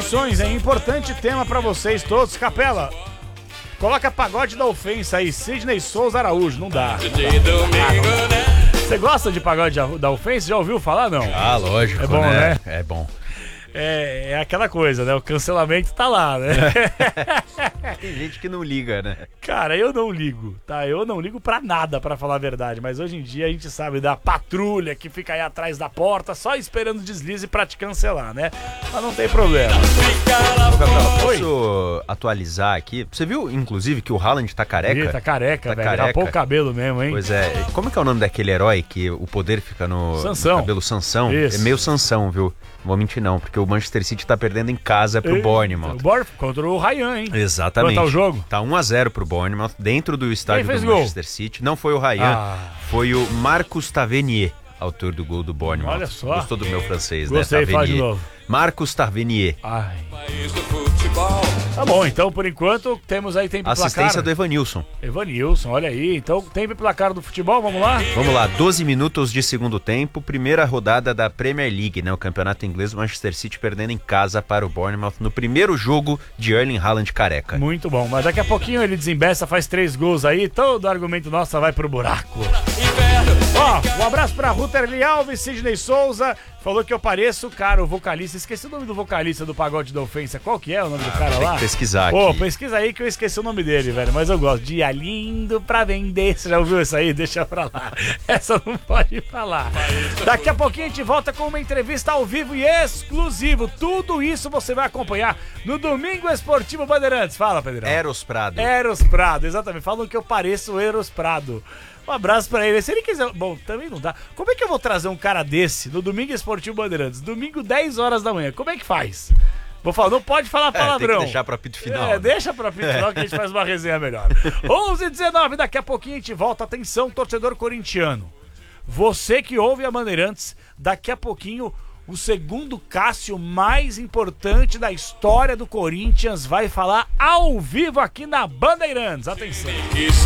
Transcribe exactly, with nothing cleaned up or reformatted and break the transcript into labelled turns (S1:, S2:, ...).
S1: Traições, é importante tema pra vocês todos. Capela, coloca pagode da ofensa aí, Sidney Souza Araújo, não dá. Você gosta de pagode da ofensa? Já ouviu falar, não?
S2: Ah, lógico,
S1: é bom,
S2: né?
S1: né?
S2: É bom.
S1: É, é aquela coisa, né? O cancelamento tá lá, né?
S2: Tem gente que não liga, né?
S1: Cara, eu não ligo, tá? Eu não ligo pra nada, pra falar a verdade. Mas hoje em dia a gente sabe da patrulha que fica aí atrás da porta só esperando deslize pra te cancelar, né? Mas não tem problema.
S2: Ô, Capela, posso atualizar aqui? Você viu, inclusive, que o Haaland tá careca?
S1: Ih, tá careca,
S2: tá
S1: velho.
S2: careca.
S1: Rapou o cabelo mesmo, hein?
S2: Pois é. Como é que é o nome daquele herói que o poder fica no,
S1: Sansão.
S2: no cabelo? Sansão?
S1: Isso.
S2: É meio Sansão, viu? Não vou mentir não, porque o Manchester City tá perdendo em casa pro
S1: Ei,
S2: Bournemouth.
S1: O Bournemouth contra o Ryan, hein?
S2: Exatamente.
S1: Quanto tá o jogo?
S2: Tá um a zero pro Bournemouth, dentro do estádio
S1: fez
S2: do
S1: gol?
S2: Manchester City. Não foi o Ryan,
S1: Ah.
S2: foi o Marcus Tavernier, autor do gol do Bournemouth.
S1: Olha só.
S2: Gostou do meu francês,
S1: Gostei,
S2: né?
S1: fala de novo.
S2: Marcus Tavernier.
S1: Ai. Tá bom, então por enquanto temos aí tempo e placar.
S2: Assistência do Evanilson.
S1: Evanilson, olha aí. Então tempo e placar do futebol, vamos lá?
S2: Vamos lá, doze minutos de segundo tempo, primeira rodada da Premier League, né? O campeonato inglês, o Manchester City perdendo em casa para o Bournemouth no primeiro jogo de Erling Haaland careca.
S1: Muito bom, mas daqui a pouquinho ele desembeça, faz três gols aí, todo argumento nosso vai pro buraco. Ó, um abraço pra Ruterli Alves, Sidney Souza, falou que eu pareço, cara, o vocalista, esqueci o nome do vocalista do Pagode da Ofensa, qual que é o nome do cara
S2: tem
S1: lá?
S2: que pesquisar aqui.
S1: Pô, pesquisa aí que eu esqueci o nome dele, velho, mas eu gosto. Dia lindo pra vender, você já ouviu isso aí? Deixa pra lá, essa não pode falar. Daqui a pouquinho a gente volta com uma entrevista ao vivo e exclusivo, tudo isso você vai acompanhar no Domingo Esportivo Bandeirantes. Fala, Pedrão.
S2: Eros Prado.
S1: Eros Prado, exatamente, falam que eu pareço o Eros Prado. Um abraço pra ele. Se ele quiser... Bom, também não dá. Como é que eu vou trazer um cara desse no Domingo Esportivo Bandeirantes? Domingo, dez horas da manhã. Como é que faz? Vou falar, não pode falar palavrão.
S2: É, tem que deixar pra pito final.
S1: É,
S2: né?
S1: deixa pra pito final que a gente faz uma resenha melhor. onze e dezenove, daqui a pouquinho a gente volta. Atenção, torcedor corintiano. Você que ouve a Bandeirantes, daqui a pouquinho... O segundo Cássio mais importante da história do Corinthians vai falar ao vivo aqui na Bandeirantes. Atenção.